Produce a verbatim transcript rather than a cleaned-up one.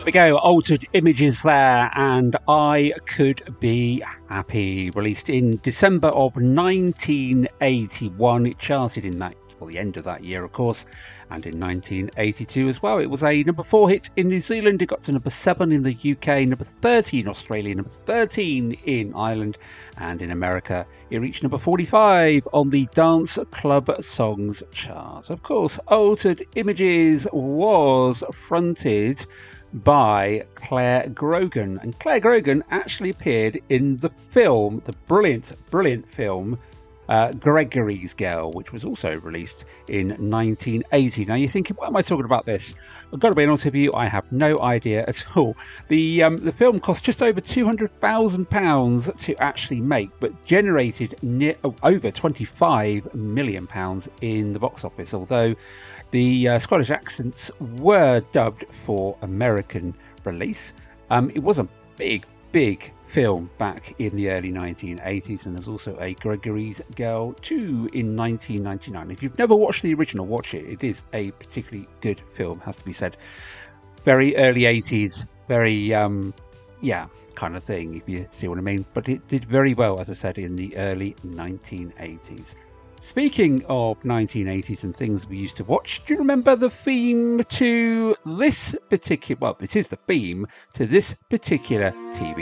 we go, Altered Images there, and I Could Be Happy, released in December of nineteen eighty-one. It charted in that, well, the end of that year, of course, and in nineteen eighty-two as well. It was a number four hit in New Zealand. It got to number seven in the U K, number thirty in Australia, number thirteen in Ireland, and in America it reached number forty-five on the Dance Club Songs chart. Of course, Altered Images was fronted by Claire Grogan, and Claire Grogan actually appeared in the film, the brilliant, brilliant film Uh, Gregory's Girl, which was also released in nineteen eighty. Now you're thinking, why am I talking about this? I've got to be honest with you, I have no idea at all. The um, the film cost just over two hundred thousand pounds to actually make, but generated near, oh, over twenty-five million pounds in the box office, although the uh, Scottish accents were dubbed for American release. Um, it was a big, big film back in the early nineteen eighties, and there's also a Gregory's Girl two in nineteen ninety-nine. If you've never watched the original, watch it. It is a particularly good film, has to be said. Very early eighties, very um yeah kind of thing, if you see what I mean, but it did very well, as I said, in the early nineteen eighties. Speaking of nineteen eighties and things we used to watch, do you remember the theme to this particular, well, this is the theme to this particular T V